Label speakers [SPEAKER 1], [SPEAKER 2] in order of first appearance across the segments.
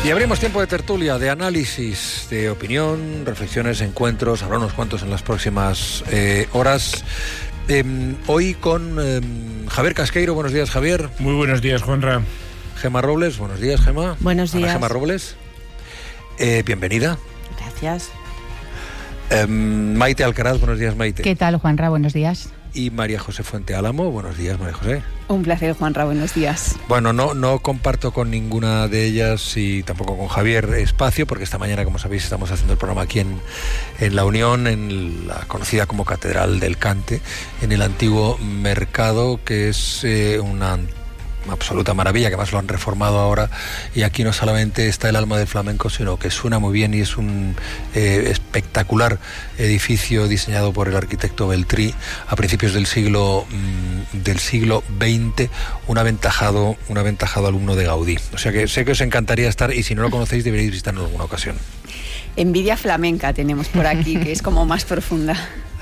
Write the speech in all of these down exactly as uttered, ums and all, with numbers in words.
[SPEAKER 1] Y abrimos tiempo de tertulia, de análisis, de opinión, reflexiones, encuentros. Habrá unos cuantos en las próximas eh, horas. Eh, hoy con eh, Javier Casqueiro. Buenos días, Javier.
[SPEAKER 2] Muy buenos días, Juanra.
[SPEAKER 1] Gema Robles. Buenos días, Gema.
[SPEAKER 3] Buenos días.
[SPEAKER 1] Ana Gema Robles. Eh, bienvenida.
[SPEAKER 3] Gracias.
[SPEAKER 1] Eh, Maite Alcaraz. Buenos días, Maite.
[SPEAKER 4] ¿Qué tal, Juanra? Buenos días.
[SPEAKER 1] Y María José Fuente Álamo. Buenos días, María José.
[SPEAKER 3] Un placer, Juanra. Buenos días.
[SPEAKER 1] Bueno, no, no comparto con ninguna de ellas y tampoco con Javier espacio, porque esta mañana, como sabéis, estamos haciendo el programa aquí en, en La Unión, en la conocida como Catedral del Cante, en el antiguo mercado, que es eh, una absoluta maravilla, que además lo han reformado ahora, y aquí no solamente está el alma del flamenco, sino que suena muy bien y es un eh, espectacular edificio diseñado por el arquitecto Beltrí a principios del siglo mmm, del siglo veinte, un aventajado, un aventajado alumno de Gaudí. O sea que sé que os encantaría estar, y si no lo conocéis deberéis visitarlo en alguna ocasión.
[SPEAKER 3] Envidia flamenca tenemos por aquí, que es como más profunda.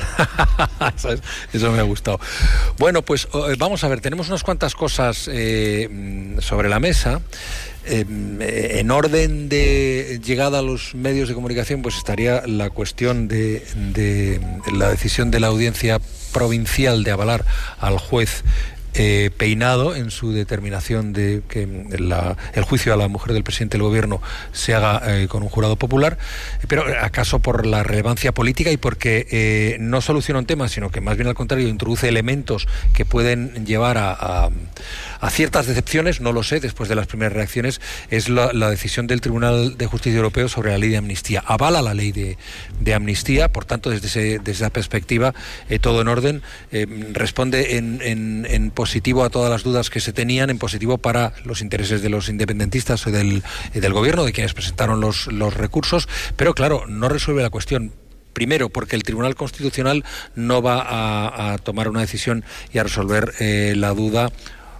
[SPEAKER 1] Eso me ha gustado. Bueno, pues vamos a ver, tenemos unas cuantas cosas eh, sobre la mesa. Eh, en orden de llegada a los medios de comunicación, pues estaría la cuestión de, de la decisión de la Audiencia Provincial de avalar al juez Eh, Peinado en su determinación de que la, el juicio a la mujer del presidente del gobierno se haga eh, con un jurado popular, pero acaso por la relevancia política y porque eh, no soluciona un tema, sino que más bien al contrario introduce elementos que pueden llevar a, a, a ciertas decepciones, no lo sé, después de las primeras reacciones, es la, la decisión del Tribunal de Justicia Europeo sobre la ley de amnistía. Avala la ley de, de amnistía, por tanto, desde, ese, desde esa perspectiva, eh, todo en orden, eh, responde en, en, en positivo a todas las dudas que se tenían, en positivo para los intereses de los independentistas o del, del gobierno, de quienes presentaron los, los recursos, pero claro, no resuelve la cuestión. Primero, porque el Tribunal Constitucional no va a, a tomar una decisión y a resolver eh, la duda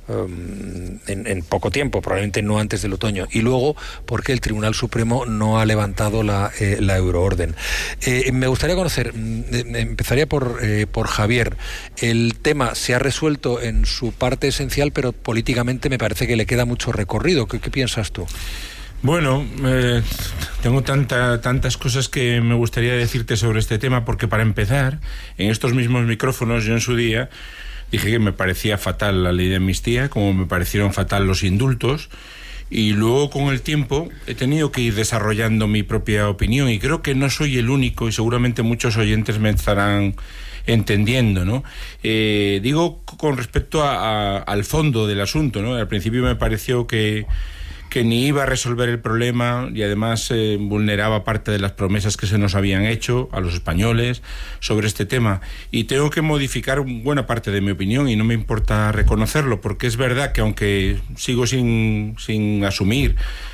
[SPEAKER 1] En, en poco tiempo, probablemente no antes del otoño, y luego porque el Tribunal Supremo no ha levantado la, eh, la euroorden. Eh, me gustaría conocer, eh, empezaría por, eh, por Javier. El tema se ha resuelto en su parte esencial, pero políticamente me parece que le queda mucho recorrido. ¿Qué, qué piensas tú?
[SPEAKER 2] Bueno, eh, tengo tanta, tantas cosas que me gustaría decirte sobre este tema, porque para empezar, en estos mismos micrófonos, yo en su día dije que me parecía fatal la ley de amnistía, como me parecieron fatal los indultos, y luego con el tiempo he tenido que ir desarrollando mi propia opinión, y creo que no soy el único, y seguramente muchos oyentes me estarán entendiendo, ¿no? Eh, digo con respecto a, a, al fondo del asunto, ¿no? Al principio me pareció que que ni iba a resolver el problema y además eh, vulneraba parte de las promesas que se nos habían hecho a los españoles sobre este tema. Y tengo que modificar buena parte de mi opinión, y no me importa reconocerlo, porque es verdad que aunque sigo sin, sin asumir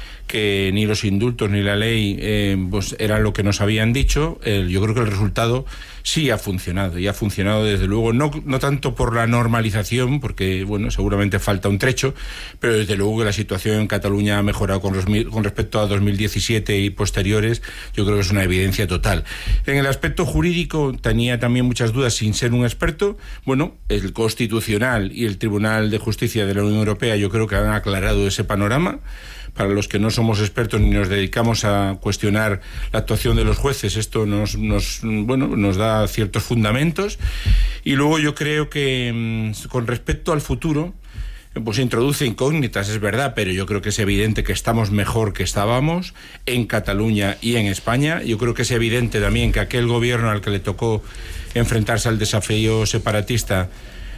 [SPEAKER 2] que ni los indultos ni la ley eh, pues eran lo que nos habían dicho, eh, yo creo que el resultado sí ha funcionado, y ha funcionado desde luego, no, no tanto por la normalización, porque bueno, seguramente falta un trecho, pero desde luego que la situación en Cataluña ha mejorado con, los, con respecto a dos mil diecisiete y posteriores. Yo creo que es una evidencia total. En el aspecto jurídico tenía también muchas dudas sin ser un experto. Bueno, el Constitucional y el Tribunal de Justicia de la Unión Europea yo creo que han aclarado ese panorama. Para los que no somos expertos ni nos dedicamos a cuestionar la actuación de los jueces, esto nos, nos, bueno, nos da ciertos fundamentos. Y luego yo creo que con respecto al futuro, pues introduce incógnitas, es verdad, pero yo creo que es evidente que estamos mejor que estábamos en Cataluña y en España. Yo creo que es evidente también que aquel gobierno al que le tocó enfrentarse al desafío separatista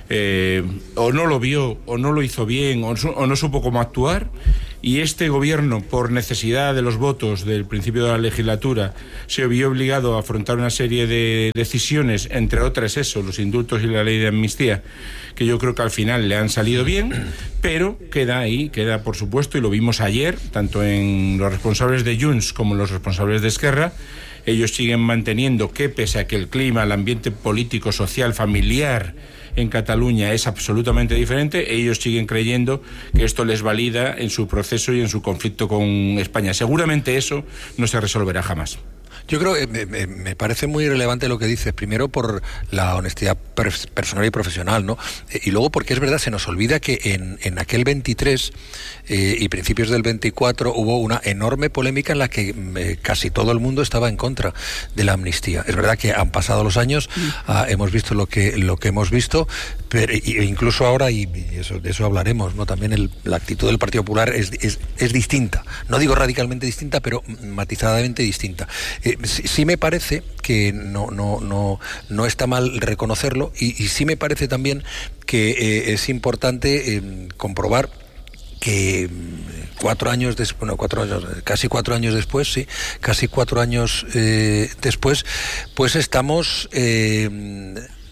[SPEAKER 2] Eh, o no lo vio, o no lo hizo bien, o, o no supo cómo actuar, y este gobierno, por necesidad de los votos del principio de la legislatura, se vio obligado a afrontar una serie de decisiones, entre otras eso, los indultos y la ley de amnistía, que yo creo que al final le han salido bien, pero queda ahí, queda por supuesto, y lo vimos ayer, tanto en los responsables de Junts como en los responsables de Esquerra. Ellos siguen manteniendo que, pese a que el clima, el ambiente político, social, familiar en Cataluña es absolutamente diferente, ellos siguen creyendo que esto les valida en su proceso y en su conflicto con España. Seguramente eso no se resolverá jamás.
[SPEAKER 1] Yo creo que me, me, me parece muy relevante lo que dices, primero por la honestidad per- personal y profesional, ¿no? Eh, y luego porque es verdad, se nos olvida que en, en aquel veintitrés eh, y principios del veinticuatro hubo una enorme polémica en la que eh, casi todo el mundo estaba en contra de la amnistía. Es verdad que han pasado los años, mm. ah, hemos visto lo que lo que hemos visto, pero y, incluso ahora, y, y eso, de eso hablaremos, ¿no? También el, la actitud del Partido Popular es, es, es distinta. No digo radicalmente distinta, pero matizadamente distinta. Eh, sí, sí me parece que no, no, no, no está mal reconocerlo y, y sí me parece también que eh, es importante eh, comprobar que cuatro años después, bueno, cuatro años, casi cuatro años después, sí, casi cuatro años eh, después, pues estamos eh,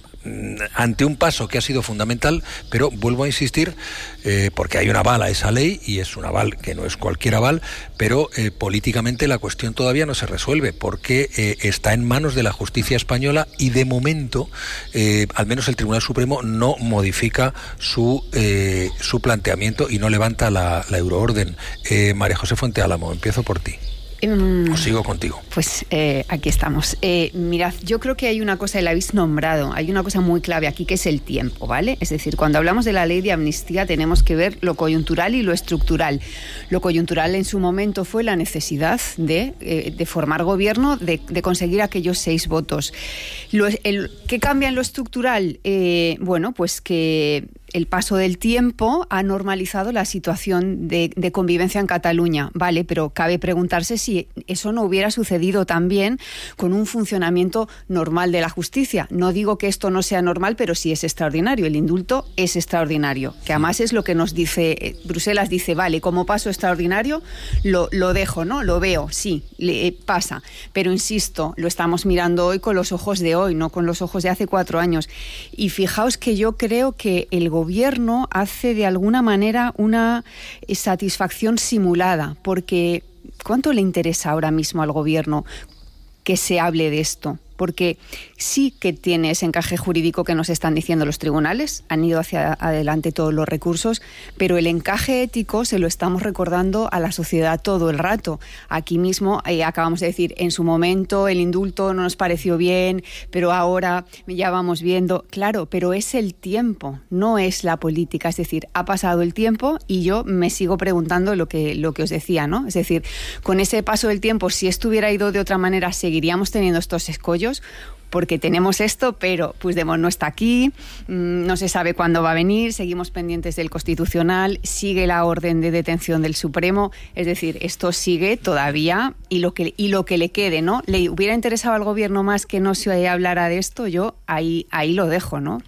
[SPEAKER 1] ante un paso que ha sido fundamental, pero vuelvo a insistir, eh, porque hay un aval a esa ley, y es un aval que no es cualquier aval, pero eh, políticamente la cuestión todavía no se resuelve, porque eh, está en manos de la justicia española y de momento, eh, al menos el Tribunal Supremo no modifica su, eh, su planteamiento y no levanta la, la euroorden. Eh, María José Fuente Álamo, empiezo por ti.
[SPEAKER 3] Um,
[SPEAKER 1] ¿O sigo contigo?
[SPEAKER 3] Pues eh, aquí estamos. Eh, mirad, yo creo que hay una cosa, y la habéis nombrado, hay una cosa muy clave aquí que es el tiempo, ¿vale? Es decir, cuando hablamos de la ley de amnistía tenemos que ver lo coyuntural y lo estructural. Lo coyuntural en su momento fue la necesidad de, eh, de formar gobierno, de, de conseguir aquellos seis votos. Lo, el, ¿Qué cambia en lo estructural? Eh, bueno, pues que el paso del tiempo ha normalizado la situación de, de convivencia en Cataluña, ¿vale? Pero cabe preguntarse si eso no hubiera sucedido también con un funcionamiento normal de la justicia. No digo que esto no sea normal, pero sí es extraordinario. El indulto es extraordinario, que además es lo que nos dice, Bruselas dice, vale, como paso extraordinario, lo, lo dejo, ¿no? Lo veo, sí, le, pasa. Pero insisto, lo estamos mirando hoy con los ojos de hoy, no con los ojos de hace cuatro años. Y fijaos que yo creo que el gobierno gobierno hace de alguna manera una satisfacción simulada, porque ¿cuánto le interesa ahora mismo al gobierno que se hable de esto? Porque sí que tiene ese encaje jurídico que nos están diciendo los tribunales, han ido hacia adelante todos los recursos, pero el encaje ético se lo estamos recordando a la sociedad todo el rato. Aquí mismo eh, acabamos de decir, en su momento el indulto no nos pareció bien, pero ahora ya vamos viendo, claro, pero es el tiempo, no es la política, es decir, ha pasado el tiempo y yo me sigo preguntando lo que, lo que os decía, ¿no? Es decir, con ese paso del tiempo, si esto hubiera ido de otra manera, seguiríamos teniendo estos escollos, porque tenemos esto, pero Puigdemont no está aquí, no se sabe cuándo va a venir, seguimos pendientes del Constitucional, sigue la orden de detención del Supremo, es decir, esto sigue todavía y lo que, y lo que le quede, ¿no? ¿Le hubiera interesado al gobierno más que no se hablara de esto? Yo ahí, ahí lo dejo, ¿no?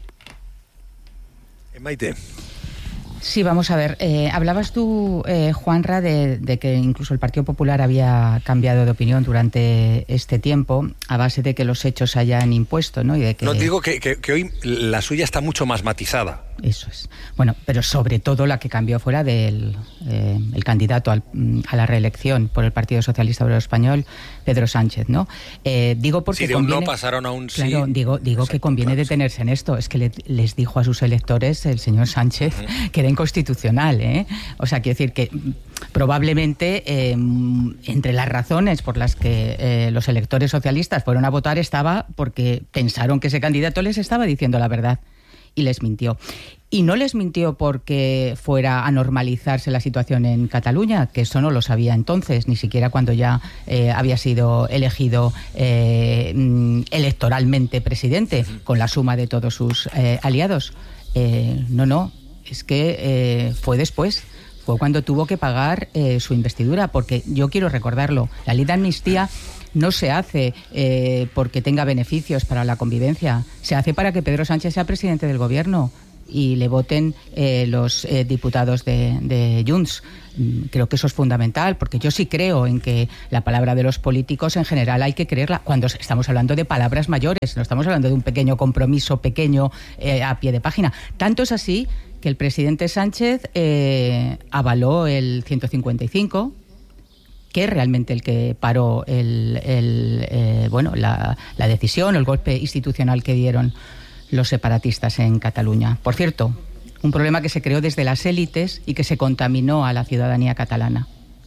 [SPEAKER 1] Maite.
[SPEAKER 4] Sí, vamos a ver. Eh, hablabas tú, eh, Juanra, de, de que incluso el Partido Popular había cambiado de opinión durante este tiempo a base de que los hechos hayan impuesto, ¿no? Y de que...
[SPEAKER 1] No, digo que, que, que hoy la suya está mucho más matizada.
[SPEAKER 4] Eso es. Bueno, pero sobre todo la que cambió fuera del eh, el candidato al, a la reelección por el Partido Socialista Obrero Español, Pedro Sánchez, ¿no? Eh, digo porque
[SPEAKER 1] sí, de un
[SPEAKER 4] conviene,
[SPEAKER 1] no pasaron a un sí.
[SPEAKER 4] Claro, digo, digo Exacto, que conviene claro, detenerse sí. en esto. Es que le, les dijo a sus electores el señor Sánchez uh-huh. que era inconstitucional, ¿eh? O sea, quiero decir que probablemente eh, entre las razones por las que eh, los electores socialistas fueron a votar estaba porque pensaron que ese candidato les estaba diciendo la verdad. Y les mintió. Y no les mintió porque fuera a normalizarse la situación en Cataluña, que eso no lo sabía entonces, ni siquiera cuando ya eh, había sido elegido eh, electoralmente presidente, con la suma de todos sus eh, aliados. Eh, no, no, es que eh, fue después. Fue cuando tuvo que pagar eh, su investidura, porque yo quiero recordarlo, la ley de amnistía no se hace eh, porque tenga beneficios para la convivencia, se hace para que Pedro Sánchez sea presidente del gobierno y le voten eh, los eh, diputados de, de Junts. Creo que eso es fundamental, porque yo sí creo en que la palabra de los políticos en general hay que creerla cuando estamos hablando de palabras mayores, no estamos hablando de un pequeño compromiso pequeño eh, a pie de página. Tanto es así que el presidente Sánchez eh, avaló el ciento cincuenta y cinco, que es realmente el que paró el, el, eh, bueno, la, la decisión, el golpe institucional que dieron los separatistas en Cataluña. Por cierto, un problema que se creó desde las élites y que se contaminó a la ciudadanía catalana,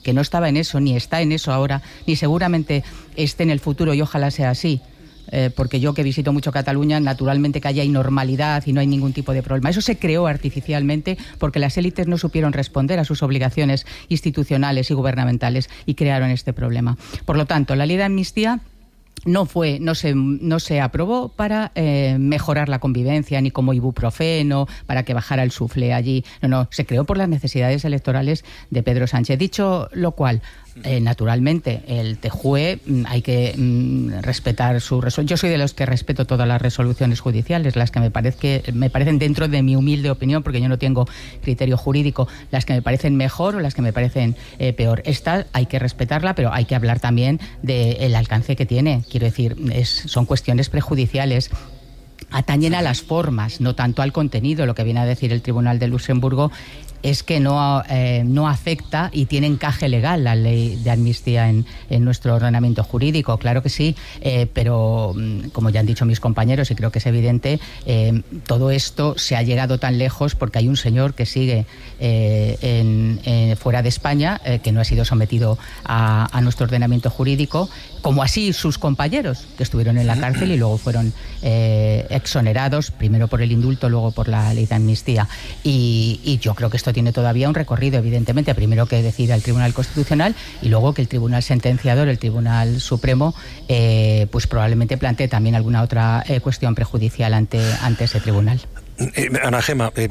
[SPEAKER 4] que no estaba en eso, ni está en eso ahora, ni seguramente esté en el futuro, y ojalá sea así. Eh, porque yo que visito mucho Cataluña, naturalmente que allá hay normalidad y no hay ningún tipo de problema. Eso se creó artificialmente porque las élites no supieron responder a sus obligaciones institucionales y gubernamentales y crearon este problema. Por lo tanto, la ley de amnistía no fue, no se, no se aprobó para eh, mejorar la convivencia, ni como ibuprofeno, para que bajara el suflé allí. No, no, se creó por las necesidades electorales de Pedro Sánchez. Dicho lo cual, Eh, naturalmente, el T J U E hay que mm, respetar su resolución. Yo soy de los que respeto todas las resoluciones judiciales, las que me, parezque, me parecen, dentro de mi humilde opinión, porque yo no tengo criterio jurídico, las que me parecen mejor o las que me parecen eh, peor. Esta hay que respetarla, pero hay que hablar también del alcance que tiene. Quiero decir, es, son cuestiones prejudiciales. Atañen a las formas, no tanto al contenido. Lo que viene a decir el Tribunal de Luxemburgo es que no, eh, no afecta y tiene encaje legal la ley de amnistía en, en nuestro ordenamiento jurídico. Claro que sí, eh, pero como ya han dicho mis compañeros, y creo que es evidente, eh, todo esto se ha llegado tan lejos porque hay un señor que sigue eh, en, eh, fuera de España, eh, que no ha sido sometido a, a nuestro ordenamiento jurídico, como así sus compañeros, que estuvieron en la cárcel y luego fueron eh, exonerados, primero por el indulto, luego por la ley de amnistía. Y, y yo creo que esto tiene todavía un recorrido, evidentemente, primero que decida el Tribunal Constitucional y luego que el Tribunal Sentenciador, el Tribunal Supremo, eh, pues probablemente plantee también alguna otra eh, cuestión prejudicial ante, ante ese tribunal.
[SPEAKER 1] Eh, Ana Gema, eh,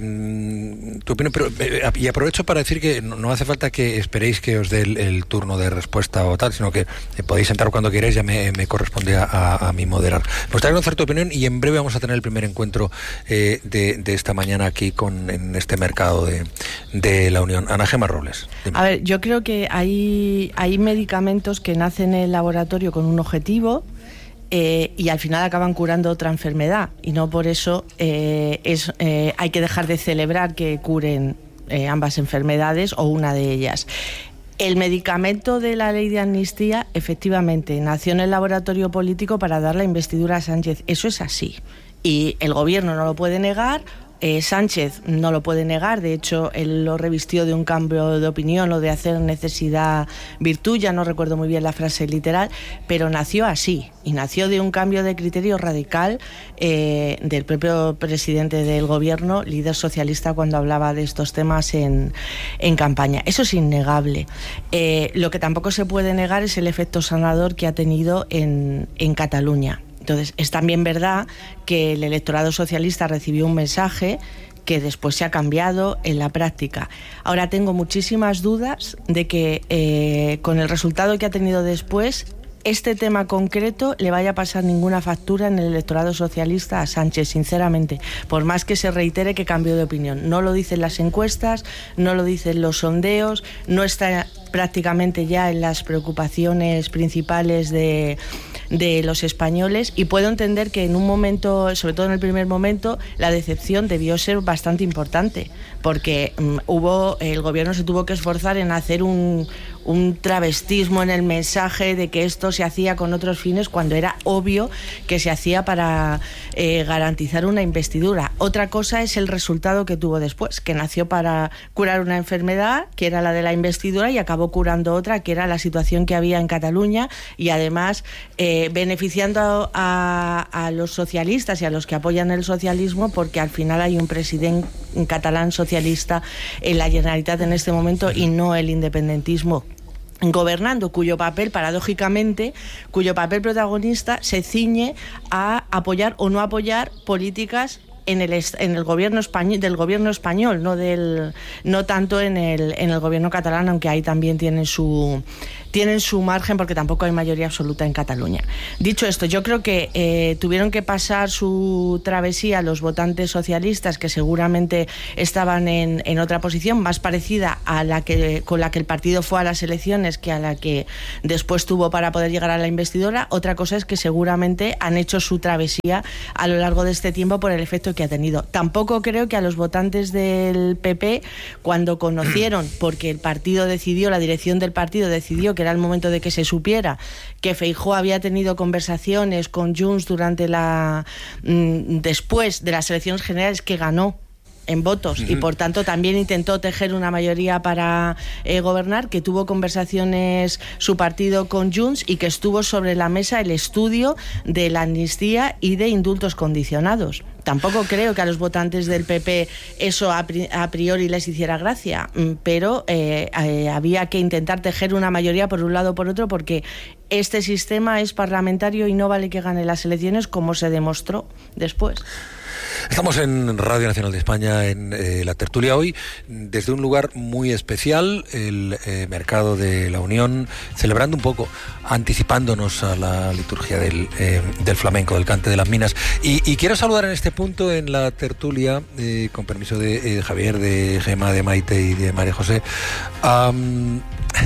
[SPEAKER 1] tu opinión, pero, eh, y aprovecho para decir que no, no hace falta que esperéis que os dé el, el turno de respuesta o tal, sino que eh, podéis entrar cuando queráis, ya me, me corresponde a, a, a mí moderar. Me gustaría conocer tu opinión y en breve vamos a tener el primer encuentro eh, de, de esta mañana aquí con en este mercado de, de la Unión. Ana Gema Robles. Dime.
[SPEAKER 5] A ver, yo creo que hay, hay medicamentos que nacen en el laboratorio con un objetivo, Eh, y al final acaban curando otra enfermedad, y no por eso eh, es, eh, hay que dejar de celebrar que curen eh, ambas enfermedades o una de ellas. El medicamento de la ley de amnistía efectivamente nació en el laboratorio político para dar la investidura a Sánchez, eso es así, y el gobierno no lo puede negar. Eh, Sánchez no lo puede negar, de hecho él lo revistió de un cambio de opinión o de hacer necesidad virtud, ya no recuerdo muy bien la frase literal, pero nació así, y nació de un cambio de criterio radical eh, del propio presidente del gobierno, líder socialista, cuando hablaba de estos temas en, en campaña. Eso es innegable. Eh, lo que tampoco se puede negar es el efecto sanador que ha tenido en, en Cataluña. Entonces, es también verdad que el electorado socialista recibió un mensaje que después se ha cambiado en la práctica. Ahora tengo muchísimas dudas de que eh, con el resultado que ha tenido después, este tema concreto le vaya a pasar ninguna factura en el electorado socialista a Sánchez, sinceramente, por más que se reitere que cambió de opinión. No lo dicen las encuestas, no lo dicen los sondeos, no está prácticamente ya en las preocupaciones principales de, de los españoles, y puedo entender que en un momento, sobre todo en el primer momento, la decepción debió ser bastante importante, porque um, hubo el gobierno se tuvo que esforzar en hacer un, un travestismo en el mensaje de que esto se hacía con otros fines, cuando era obvio que se hacía para eh, garantizar una investidura. Otra cosa es el resultado que tuvo después, que nació para curar una enfermedad, que era la de la investidura, y acabó curando otra, que era la situación que había en Cataluña, y además eh, beneficiando a, a, a los socialistas y a los que apoyan el socialismo, porque al final hay un presidente catalán socialista en la Generalitat en este momento y no el independentismo gobernando, cuyo papel, paradójicamente, cuyo papel protagonista se ciñe a apoyar o no apoyar políticas en el en el gobierno español, del gobierno español, no del no tanto en el en el gobierno catalán, aunque ahí también tienen su tienen su margen, porque tampoco hay mayoría absoluta en Cataluña. Dicho esto, yo creo que eh, tuvieron que pasar su travesía los votantes socialistas, que seguramente estaban en, en otra posición más parecida a la que con la que el partido fue a las elecciones que a la que después tuvo para poder llegar a la investidura. Otra cosa es que seguramente han hecho su travesía a lo largo de este tiempo por el efecto que ha tenido. Tampoco creo que a los votantes del P P, cuando conocieron, porque el partido decidió, la dirección del partido decidió que era el momento de que se supiera que Feijóo había tenido conversaciones con Junts durante la mmm, después de las elecciones generales que ganó en votos, uh-huh. y por tanto también intentó tejer una mayoría para eh, gobernar, que tuvo conversaciones su partido con Junts y que estuvo sobre la mesa el estudio de la amnistía y de indultos condicionados. Tampoco creo que a los votantes del P P eso a, pri- a priori les hiciera gracia, pero eh, eh, había que intentar tejer una mayoría por un lado o por otro, porque este sistema es parlamentario y no vale que gane las elecciones, como se demostró después.
[SPEAKER 1] Estamos en Radio Nacional de España, en eh, la tertulia hoy, desde un lugar muy especial, el eh, Mercado de la Unión, celebrando un poco, anticipándonos a la liturgia del, eh, del flamenco, del cante de las minas. Y, y quiero saludar en este punto en la tertulia, eh, con permiso de eh, Javier, de Gemma, de Maite y de María José, um,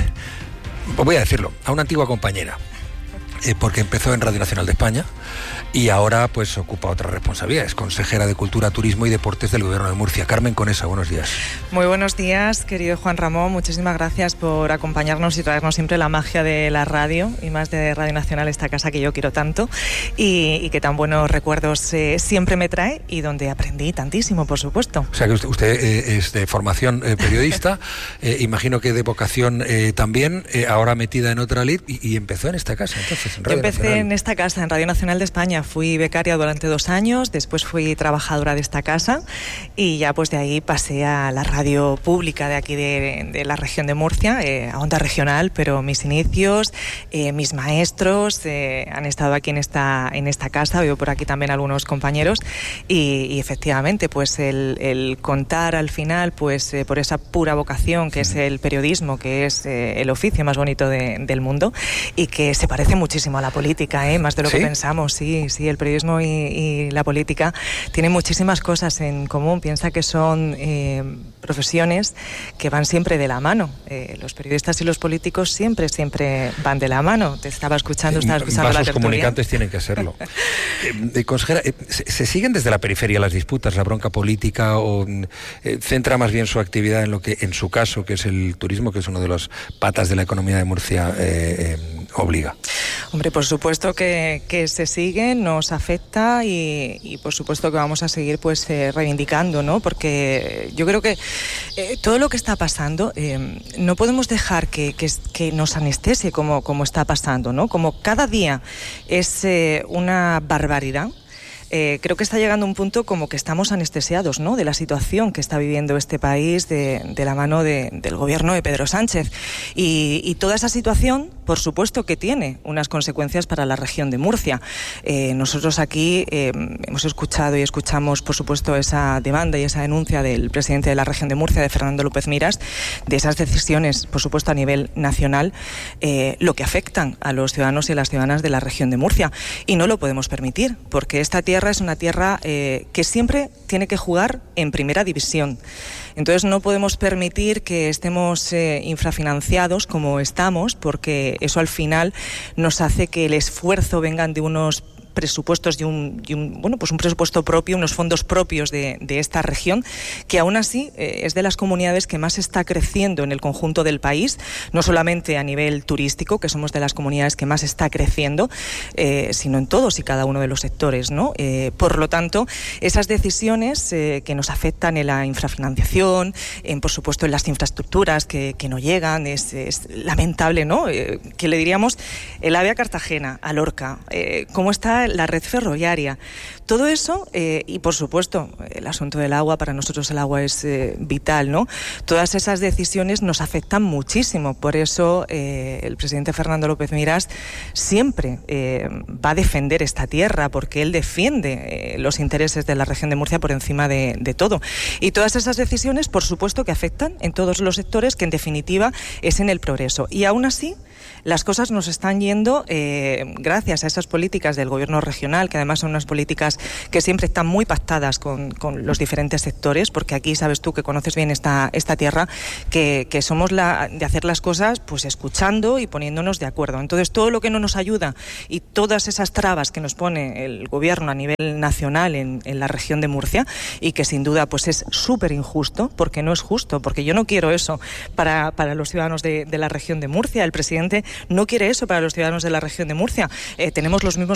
[SPEAKER 1] voy a decirlo, a una antigua compañera, eh, porque empezó en Radio Nacional de España y ahora pues ocupa otra responsabilidad. Es consejera de Cultura, Turismo y Deportes del Gobierno de Murcia. Carmen Conesa, buenos días.
[SPEAKER 6] Muy buenos días, querido Juan Ramón. Muchísimas gracias por acompañarnos y traernos siempre la magia de la radio, y más de Radio Nacional, esta casa que yo quiero tanto y, y que tan buenos recuerdos eh, siempre me trae, y donde aprendí tantísimo, por supuesto.
[SPEAKER 1] O sea que usted, usted eh, es de formación eh, periodista, eh, imagino que de vocación eh, también, eh, ahora metida en otra lid, y, y empezó en esta casa, entonces, en Radio
[SPEAKER 6] Yo empecé
[SPEAKER 1] Nacional.
[SPEAKER 6] en esta casa, en Radio Nacional de España. Fui becaria durante dos años, después fui trabajadora de esta casa y ya pues de ahí pasé a la radio pública de aquí de, de la región de Murcia, eh, a Onda Regional, pero mis inicios, eh, mis maestros eh, han estado aquí en esta, en esta casa, veo por aquí también algunos compañeros y, y efectivamente pues el, el contar al final pues eh, por esa pura vocación que es el periodismo, que es eh, el oficio más bonito de, del mundo y que se parece muchísimo a la política, eh, más de lo ¿Sí? que pensamos, sí, sí, el periodismo y, y la política tienen muchísimas cosas en común. Piensa que son eh, profesiones que van siempre de la mano. Eh, los periodistas y los políticos siempre, siempre van de la mano. Te estaba escuchando, estaba escuchando
[SPEAKER 1] Vasos
[SPEAKER 6] la tertulia.
[SPEAKER 1] comunicantes tienen que serlo. eh, eh, consejera, eh, se, ¿se siguen desde la periferia las disputas, la bronca política, o eh, centra más bien su actividad en lo que, en su caso, que es el turismo, que es una de las patas de la economía de Murcia, eh, eh, obliga?
[SPEAKER 6] Hombre, por supuesto que, que se sigue, nos afecta y, y por supuesto que vamos a seguir pues eh, reivindicando, ¿no? Porque yo creo que eh, todo lo que está pasando eh, no podemos dejar que, que, que nos anestesie como, como está pasando, ¿no? Como cada día es eh, una barbaridad. Eh, creo que está llegando un punto como que estamos anestesiados, ¿no?, de la situación que está viviendo este país de, de la mano de, del gobierno de Pedro Sánchez. Y, y toda esa situación, por supuesto que tiene unas consecuencias para la región de Murcia. Eh, nosotros aquí eh, hemos escuchado y escuchamos, por supuesto, esa demanda y esa denuncia del presidente de la región de Murcia, de Fernando López Miras, de esas decisiones, por supuesto, a nivel nacional, eh, lo que afectan a los ciudadanos y a las ciudadanas de la región de Murcia. Y no lo podemos permitir, porque esta tierra es una tierra eh, que siempre tiene que jugar en primera división. Entonces no podemos permitir que estemos eh, infrafinanciados como estamos, porque eso al final nos hace que el esfuerzo vengan de unos presupuestos y un, y un bueno pues un presupuesto propio, unos fondos propios de, de esta región, que aún así eh, es de las comunidades que más está creciendo en el conjunto del país, no solamente a nivel turístico, que somos de las comunidades que más está creciendo, eh, sino en todos y cada uno de los sectores, ¿no? Eh, por lo tanto, esas decisiones eh, que nos afectan en la infrafinanciación, en, por supuesto en las infraestructuras que, que no llegan, es, es lamentable, ¿no? Eh, que le diríamos el AVE a Cartagena, a Lorca, eh, cómo está la red ferroviaria, todo eso eh, y por supuesto el asunto del agua, para nosotros el agua es eh, vital, ¿no? Todas esas decisiones nos afectan muchísimo, por eso eh, el presidente Fernando López Miras siempre eh, va a defender esta tierra, porque él defiende eh, los intereses de la región de Murcia por encima de, de todo, y todas esas decisiones por supuesto que afectan en todos los sectores, que en definitiva es en el progreso, y aún así las cosas nos están yendo eh, gracias a esas políticas del gobierno regional, que además son unas políticas que siempre están muy pactadas con, con los diferentes sectores, porque aquí sabes tú, que conoces bien esta, esta tierra, que, que somos la, de hacer las cosas pues escuchando y poniéndonos de acuerdo. Entonces todo lo que no nos ayuda y todas esas trabas que nos pone el gobierno a nivel nacional en, en la región de Murcia, y que sin duda pues es súper injusto, porque no es justo, porque yo no quiero eso para, para los ciudadanos de, de la región de Murcia. El presidente no quiere eso para los ciudadanos de la región de Murcia. Eh, tenemos los mismos derechos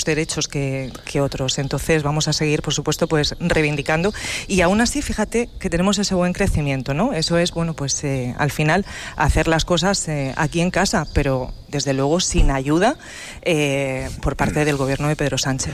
[SPEAKER 6] recursos que, que otros. Entonces vamos a seguir, por supuesto, pues reivindicando, y aún así, fíjate que tenemos ese buen crecimiento, ¿no? Eso es, bueno, pues eh, al final hacer las cosas eh, aquí en casa, pero desde luego sin ayuda eh, por parte del gobierno de Pedro Sánchez.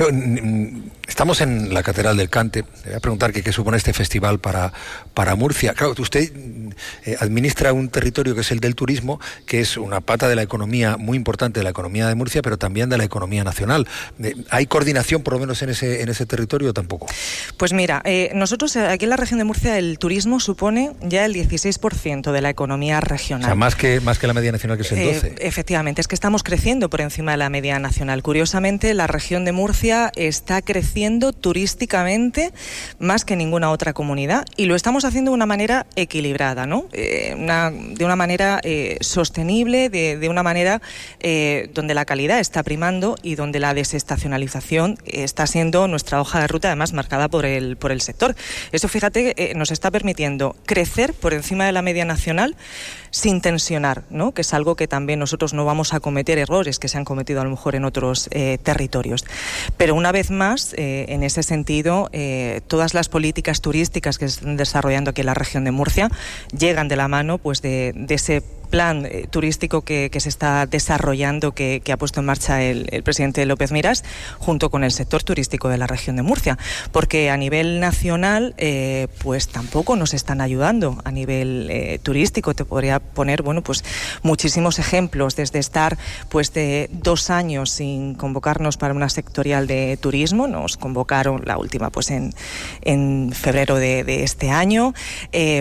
[SPEAKER 1] Estamos en la Catedral del Cante. Le voy a preguntar qué supone este festival para, para Murcia. Claro, usted eh, administra un territorio que es el del turismo, que es una pata de la economía muy importante de la economía de Murcia, pero también de la economía nacional. Eh, ¿Hay coordinación por lo menos en ese, en ese territorio o tampoco?
[SPEAKER 6] Pues mira, eh, nosotros aquí en la región de Murcia el turismo supone ya el dieciséis por ciento de la economía regional.
[SPEAKER 1] O sea, más que, más que la media nacional, que es el doce por ciento.
[SPEAKER 6] Eh, efectivamente, es que estamos creciendo por encima de la media nacional. Curiosamente, la región de Murcia está creciendo turísticamente más que ninguna otra comunidad, y lo estamos haciendo de una manera equilibrada, ¿no? Eh, una, de una manera eh, sostenible, de, de una manera eh, donde la calidad está primando y donde la desestacionalización está siendo nuestra hoja de ruta, además marcada por el, por el sector. Eso, fíjate, eh, nos está permitiendo crecer por encima de la media nacional sin tensionar, ¿no? Que es algo que también nosotros no vamos a cometer errores que se han cometido a lo mejor en otros eh, territorios. Pero una vez más, eh, en ese sentido, eh, todas las políticas turísticas que se están desarrollando aquí en la región de Murcia llegan de la mano, pues, de, de ese plan eh, turístico que, que se está desarrollando, que, que ha puesto en marcha el, el presidente López Miras, junto con el sector turístico de la región de Murcia, porque a nivel nacional eh, pues tampoco nos están ayudando a nivel eh, turístico. Te podría poner, bueno, pues muchísimos ejemplos, desde estar pues de dos años sin convocarnos para una sectorial de turismo. Nos convocaron la última pues en, en febrero de, de este año, eh,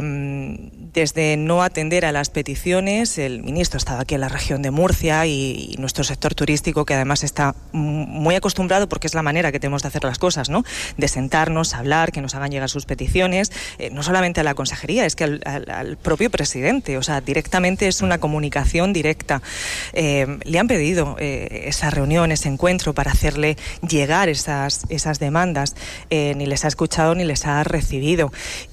[SPEAKER 6] desde no atender a las peticiones. El ministro estaba aquí en la región de Murcia y, y nuestro sector turístico, que además está muy acostumbrado, porque es la manera que tenemos de hacer las cosas, ¿no? De sentarnos, hablar, que nos hagan llegar sus peticiones, eh, no solamente a la consejería, es que al, al, al propio presidente, o sea, directamente es una comunicación directa. Eh, le han pedido eh, esa reunión, ese encuentro para hacerle llegar esas, esas demandas, eh, ni les ha escuchado ni les ha recibido.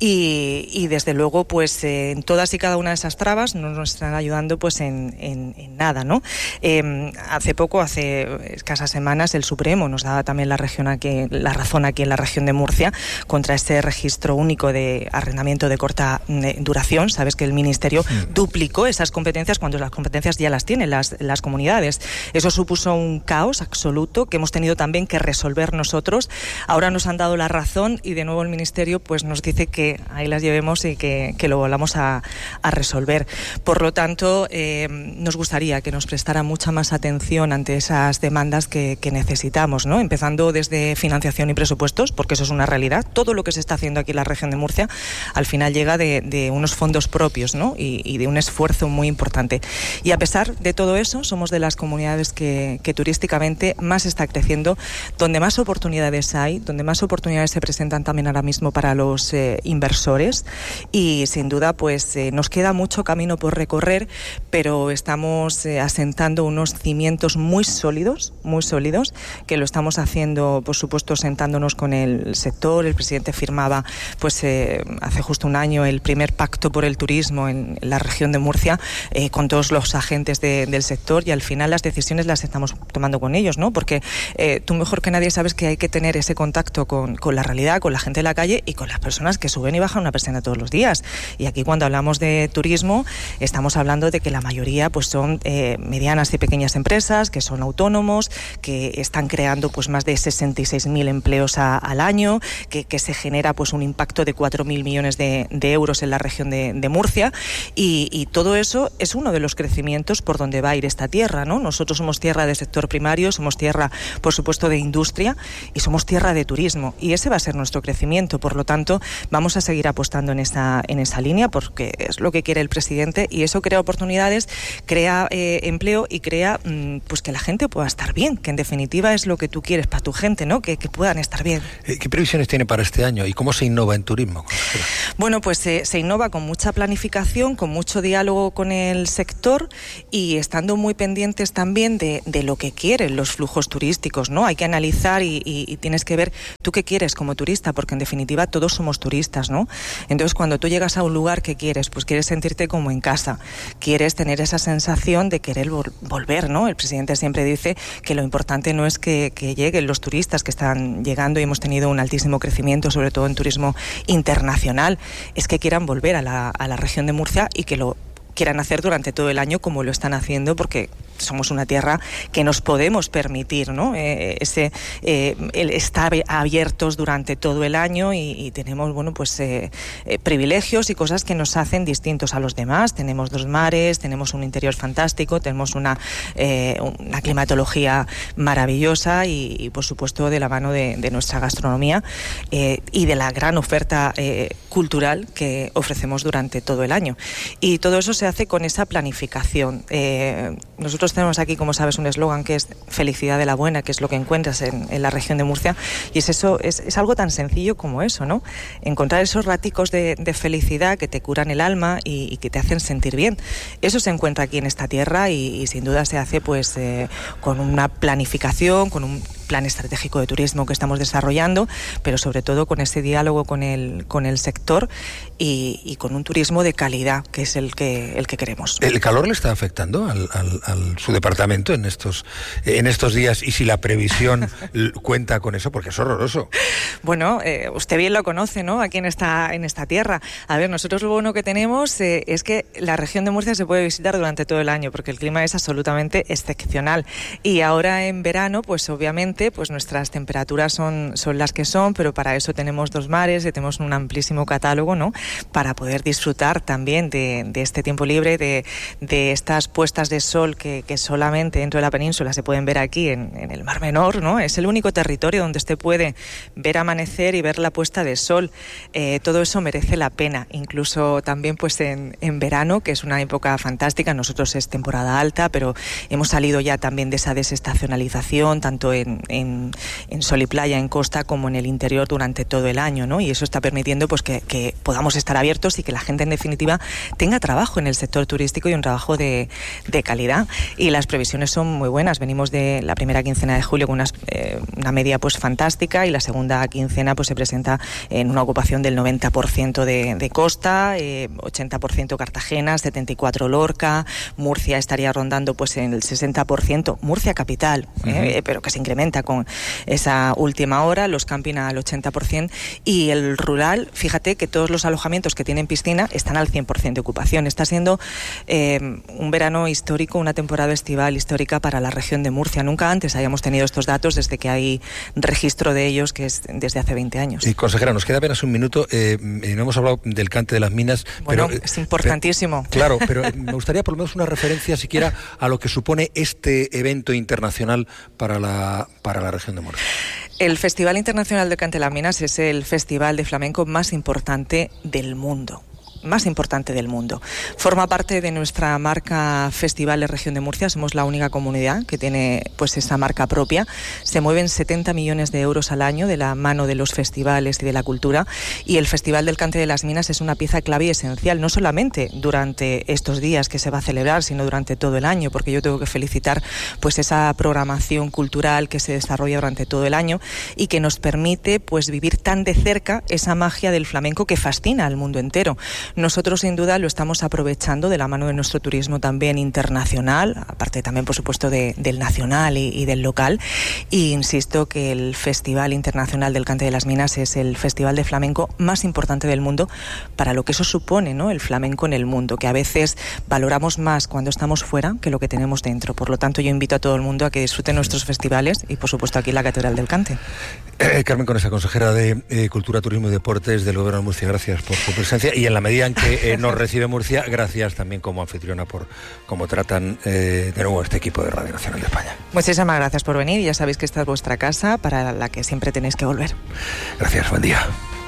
[SPEAKER 6] Y, y desde luego, pues eh, en todas y cada una de esas trabas no nos están ayudando pues en, en, en nada, ¿no? Eh, hace poco, hace escasas semanas, el Supremo nos daba también la región aquí, la razón aquí en la región de Murcia contra este registro único de arrendamiento de corta duración. Sabes que el Ministerio sí. duplicó esas competencias cuando las competencias ya las tienen las, las comunidades. Eso supuso un caos absoluto que hemos tenido también que resolver nosotros. Ahora nos han dado la razón y de nuevo el Ministerio pues nos dice que ahí las llevemos y que, que lo volvamos a, a resolver. Por lo tanto, eh, nos gustaría que nos prestara mucha más atención ante esas demandas que, que necesitamos, ¿no? Empezando desde financiación y presupuestos, porque eso es una realidad. Todo lo que se está haciendo aquí en la región de Murcia al final llega de, de unos fondos propios, ¿no? Y, y de un esfuerzo muy importante. Y a pesar de todo eso, somos de las comunidades que, que turísticamente más está creciendo, donde más oportunidades hay, donde más oportunidades se presentan también ahora mismo para los eh, inversores, y sin duda pues eh, nos queda mucho camino por recorrer, pero estamos eh, asentando unos cimientos muy sólidos, muy sólidos, que lo estamos haciendo, por supuesto, sentándonos con el sector. El presidente firmaba pues eh, hace justo un año el primer pacto por el turismo en, en la región de Murcia, eh, con todos los agentes de, del sector, y al final las decisiones las estamos tomando con ellos, ¿no? Porque eh, tú mejor que nadie sabes que hay que tener ese contacto con, con la realidad, con la gente de la calle y con las personas que suben y bajan una persiana todos los días. Y aquí, cuando hablamos de turismo, estamos hablando de que la mayoría pues son eh, medianas y pequeñas empresas, que son autónomos, que están creando pues más de sesenta y seis mil empleos a, al año, que, que se genera pues un impacto de cuatro mil millones de, de euros en la región de, de Murcia, y, y todo eso es uno de los crecimientos por donde va a ir esta tierra, ¿no? Nosotros somos tierra de sector primario, somos tierra, por supuesto, de industria, y somos tierra de turismo, y ese va a ser nuestro crecimiento. Por lo tanto, vamos a seguir apostando en esa, en esa línea, porque es lo que quiere el presidente, y eso crea oportunidades, crea eh, empleo y crea mmm, pues que la gente pueda estar bien, que en definitiva es lo que tú quieres para tu gente, ¿no? Que, que puedan estar bien.
[SPEAKER 1] ¿Qué previsiones tiene para este año y cómo se innova en turismo?
[SPEAKER 6] Bueno, pues eh, se innova con mucha planificación, con mucho diálogo con el sector, y estando muy pendientes también de, de lo que quieren los flujos turísticos, ¿no? Hay que analizar y, y, y tienes que ver tú qué quieres como turista, porque en definitiva todos somos turistas, ¿no? Entonces, cuando tú llegas a un lugar que ¿qué quieres? Pues quieres sentirte como en casa, quieres tener esa sensación de querer vol- volver, ¿no? El presidente siempre dice que lo importante no es que, que lleguen los turistas que están llegando, y hemos tenido un altísimo crecimiento, sobre todo en turismo internacional, es que quieran volver a la, a la región de Murcia y que lo quieran hacer durante todo el año como lo están haciendo, porque somos una tierra que nos podemos permitir, ¿no? Eh, ese eh, el estar abiertos durante todo el año, y, y tenemos, bueno, pues eh, eh, privilegios y cosas que nos hacen distintos a los demás. Tenemos dos mares, tenemos un interior fantástico, tenemos una, eh, una climatología maravillosa y, y por supuesto de la mano de, de nuestra gastronomía eh, y de la gran oferta eh, cultural que ofrecemos durante todo el año. Y todo eso se hace con esa planificación. Eh, nosotros tenemos aquí, como sabes, un eslogan que es felicidad de la buena, que es lo que encuentras en, en la región de Murcia, y es eso, es, es algo tan sencillo como eso, ¿no? Encontrar esos raticos de, de felicidad que te curan el alma y, y que te hacen sentir bien. Eso se encuentra aquí en esta tierra y, y sin duda se hace pues eh, con una planificación, con un plan estratégico de turismo que estamos desarrollando, pero sobre todo con ese diálogo con el, con el sector y, y con un turismo de calidad, que es el que, el que queremos.
[SPEAKER 1] ¿El calor le está afectando al, al, al su departamento en estos, en estos días? Y si la previsión cuenta con eso, porque es horroroso.
[SPEAKER 6] Bueno, eh, usted bien lo conoce, ¿no? Aquí en esta, en esta tierra. A ver, nosotros lo bueno que tenemos eh, es que la región de Murcia se puede visitar durante todo el año, porque el clima es absolutamente excepcional. Y ahora en verano, pues obviamente, pues nuestras temperaturas son, son las que son, pero para eso tenemos dos mares y tenemos un amplísimo catálogo, ¿no? Para poder disfrutar también de, de este tiempo libre, de, de estas puestas de sol que, que solamente dentro de la península se pueden ver aquí en, en el Mar Menor, ¿no? Es el único territorio donde usted puede ver amanecer y ver la puesta de sol. Eh, todo eso merece la pena, incluso también pues en, en verano, que es una época fantástica. Nosotros es temporada alta, pero hemos salido ya también de esa desestacionalización, tanto en En, en sol y playa, en costa, como en el interior durante todo el año, ¿no? Y eso está permitiendo pues que, que podamos estar abiertos y que la gente en definitiva tenga trabajo en el sector turístico y un trabajo de, de calidad. Y las previsiones son muy buenas. Venimos de la primera quincena de julio con unas, eh, una media pues fantástica, y la segunda quincena pues se presenta en una ocupación del noventa por ciento de, de costa, eh, ochenta por ciento Cartagena, setenta y cuatro por ciento Lorca, Murcia estaría rondando pues en el sesenta por ciento, Murcia capital, eh, uh-huh. pero que se incrementa con esa última hora, los camping al ochenta por ciento, y el rural, fíjate que todos los alojamientos que tienen piscina están al cien por ciento de ocupación. Está siendo eh, un verano histórico, una temporada estival histórica para la región de Murcia. Nunca antes habíamos tenido estos datos desde que hay registro de ellos, que es desde hace veinte años.
[SPEAKER 1] Y consejera, nos queda apenas un minuto, eh, y no hemos hablado del cante de las minas.
[SPEAKER 6] Bueno,
[SPEAKER 1] pero,
[SPEAKER 6] es importantísimo.
[SPEAKER 1] Pero, claro, pero me gustaría por lo menos una referencia siquiera a lo que supone este evento internacional para la, para la región de Murcia.
[SPEAKER 6] El Festival Internacional del Cante de las Minas es el festival de flamenco más importante del mundo. más importante del mundo. Forma parte de nuestra marca Festivales Región de Murcia. Somos la única comunidad que tiene pues esa marca propia. Se mueven setenta millones de euros al año de la mano de los festivales y de la cultura, y el Festival del Cante de las Minas es una pieza clave y esencial, no solamente durante estos días que se va a celebrar, sino durante todo el año, porque yo tengo que felicitar pues esa programación cultural que se desarrolla durante todo el año y que nos permite pues vivir tan de cerca esa magia del flamenco que fascina al mundo entero. Nosotros sin duda lo estamos aprovechando de la mano de nuestro turismo también internacional, aparte también por supuesto de, del nacional y, y del local, y insisto que el Festival Internacional del Cante de las Minas es el festival de flamenco más importante del mundo para lo que eso supone, ¿no? El flamenco en el mundo, que a veces valoramos más cuando estamos fuera que lo que tenemos dentro. Por lo tanto, yo invito a todo el mundo a que disfruten nuestros festivales y por supuesto aquí en la Catedral del Cante.
[SPEAKER 1] Eh, Carmen Conesa, consejera de eh, Cultura, Turismo y Deportes del Gobierno de Murcia, gracias por su presencia, y en la medida en que eh, nos recibe Murcia, gracias también como anfitriona por cómo tratan eh, de nuevo a este equipo de Radio Nacional de España.
[SPEAKER 6] Muchísimas gracias por venir, ya sabéis que esta es vuestra casa para la que siempre tenéis que volver.
[SPEAKER 1] Gracias, buen día.